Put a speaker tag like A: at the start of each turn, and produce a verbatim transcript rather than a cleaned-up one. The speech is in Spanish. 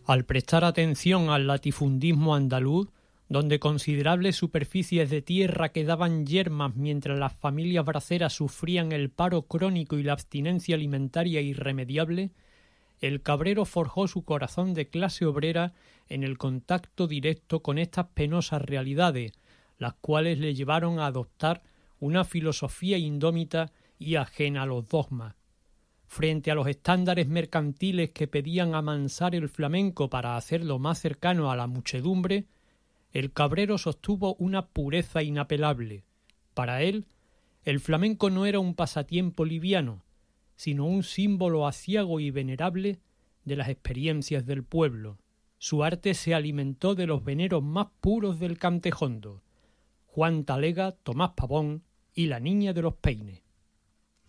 A: Al prestar atención al latifundismo andaluz, donde considerables superficies de tierra quedaban yermas mientras las familias braceras sufrían el paro crónico y la abstinencia alimentaria irremediable, el Cabrero forjó su corazón de clase obrera en el contacto directo con estas penosas realidades, las cuales le llevaron a adoptar una filosofía indómita y ajena a los dogmas. Frente a los estándares mercantiles que pedían amansar el flamenco para hacerlo más cercano a la muchedumbre, el Cabrero sostuvo una pureza inapelable. Para él, el flamenco no era un pasatiempo liviano, sino un símbolo aciago y venerable de las experiencias del pueblo. Su arte se alimentó de los veneros más puros del Cantejondo, Juan Talega, Tomás Pavón y la Niña de los Peines.